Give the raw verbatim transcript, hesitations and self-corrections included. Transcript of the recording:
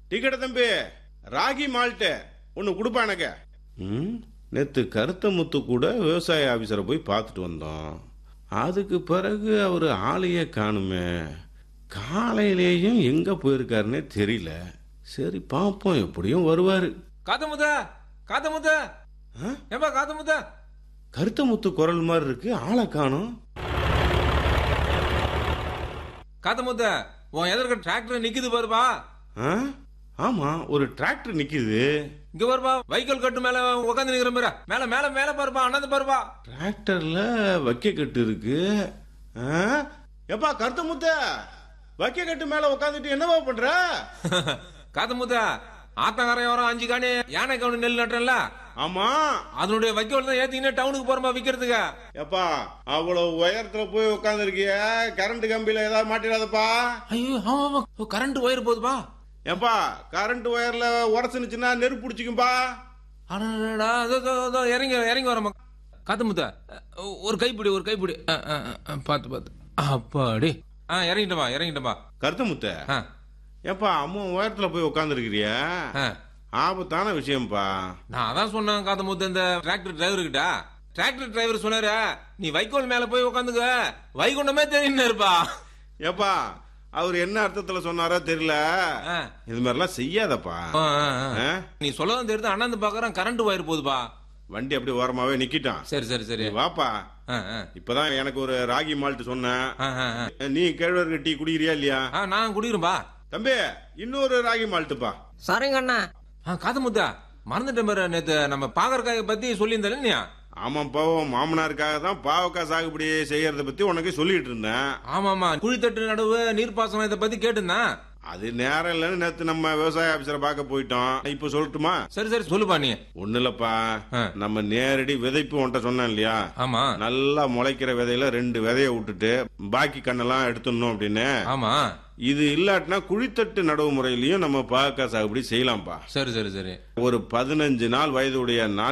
Ticket தம்பி, ragi malt ஒன்னு கொடுப்பா எனக்கு. ம், நேத்து கருத்த முத்து கூட விவசாய ஆபீசரை போய் பார்த்துட்டு வந்தோம். அதுக்கு பிறகு அவர் ஆளையே காணுமே. காலையிலேயும் எங்க போயிருக்காருன்னே தெரியல. சரி பாப்போம், எப்படியும் வருவாரு. காத்தமுத்த காத்தமுத்த ஏப்பா காத்தமுத்த. கருத்த முத்து குரல் மாதிரி இருக்கு, ஆளை காணும். காத்தமுத்த, உன் எதிர்க்க டிராக்டர் நிக்குது பாருப்பா. ஆமா, ஒரு டிராக்டர் நிக்குது. இங்க பாருப்பா, வைக்கோல் கட்டு மேல உட்காந்து நிக்கிற பாரு. மேல மேல மேல பாருப்பா, அண்ணாந்து பாருப்பா. டிராக்டர்ல வைக்க கட்டு இருக்கு. எப்பா கருத்த முத்த, வைக்க கட்டு மேல உட்காந்துட்டு என்னவா பண்ற? காத்தமுத்த, ஆத்தங்கரையோரம் அஞ்சு காணி யானை கவுனி நெல் நட்டுறல. ஆமா, அதனுடைய வைக்கோல் தான் ஏத்திக்கினே டவுனுக்கு போறோம்பா விக்கிறதுக்கு. எப்பா அவ்வளவு உயரத்துல போய் உட்காந்து இருக்கிய, கரண்ட் கம்பியில ஏதாவது மாட்டிடாதப்பா. ஐயோ ஆமா, கரண்ட் ஒயர் போகுதுப்பா. ஏப்பா கரண்ட் ஒயர்ல உரசுனுச்சுன்னா நெருப்பு பிடிச்சிக்கும்பா. இறங்கி இறங்கி வரமா. காத்தமுத்த, ஒரு கைப்பிடி ஒரு கைப்பிடி பாத்து பாத்து. அப்பாடி இறங்கிட்டமா இறங்கிட்டமா. கருத்த முத்த, ஏப்பா அம்மா உயரத்துல போய் உட்காந்து இருக்கிறிய, ஆபத்தான விஷயம்ப்பா. நான் அதான் சொன்னேன் காத்தமுத்த, இந்த டிராக்டர் டிரைவர் கிட்ட. டிராக்டர் டிரைவர் சொன்னாரு, நீ வைக்கோல் மேல போய் உட்காந்துக்க, வைகுண்டமே தெரியும் இருப்பா. ஏப்பா அவர் என்ன அர்த்தத்துல சொன்னாரோ தெரியல, இது மாதிரிலாம் செய்யாதப்பா. நீ சொல்லதான் தெரியுது, அண்ணாந்து பாக்குறேன் கரண்ட் ஒயர் போகுதுப்பா. வண்டி அப்படி ஓரமாவே நிக்கிட்டான். சரி சரி சரி வாப்பா. இப்பதான் எனக்கு ஒரு ராகி மால்ட் சொன்னேன். நீ கேழ்வரகு டீ குடிக்கிறியா இல்லையா? நான் குடிக்கிறேன்பா. தம்பி இன்னொரு ராகி மால்ட்டுப்பா. சரிங்க அண்ணா. காத்தமுத்தா, மறந்துட்டேன் பாரு, நேத்து நம்ம பாகற்காயை பத்தி சொல்லியிருந்தேன் இல்லையா? ஆமாப்பா, மாமனாருக்காக தான் பாவக்காய் சாகுபடி செய்யறத பத்தி உனக்கு சொல்லிட்டு இருந்தேன். ஆமாமா, குழித்தட்டு நடுவு நீர்ப்பாசனம் இதை பத்தி கேட்டுருந்தேன். அது நேரம் இல்லன்னு நேத்து நம்ம விவசாய ஆபீசரை பார்க்க போயிட்டோம். இப்ப சொல்லட்டுமா? சரி சரி சொல்லுப்பா. நீ ஒண்ணு இல்லப்பா, நம்ம நேரடி விதைப்பு உன்ட்ட சொன்னேன் இல்லையா? ஆமா, நல்லா முளைக்கிற விதையில ரெண்டு விதைய விட்டுட்டு பாக்கி கண்ணெல்லாம் எடுத்துடணும் அப்படின்னு. ஆமா, இது இல்லாட்டினா குழித்தட்டு நடவு முறையிலயும் நம்ம பாவக்காய் சாகுபடி செய்யலாம்ப்பா. சரி சரி சரி. ஒரு பதினஞ்சு நாள் வயதுடைய